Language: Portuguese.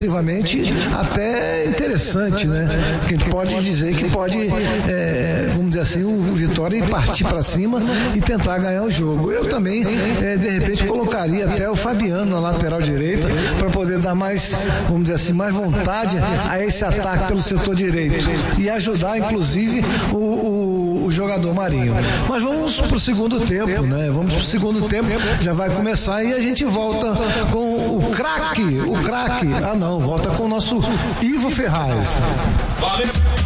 até interessante, né? Que a gente pode dizer que pode, vamos dizer assim, o Vitória ir partir para cima e tentar ganhar o jogo. Eu também, de repente, colocaria até o Fabiano na lateral direita para poder dar mais, vamos dizer assim, mais vontade a esse ataque pelo setor direito e ajudar, inclusive, o jogador Marinho. Mas vamos para o segundo tempo, né? Vamos para o segundo tempo, já vai começar e a gente volta com o craque. Volta com o nosso Ivo Ferraz. Valeu!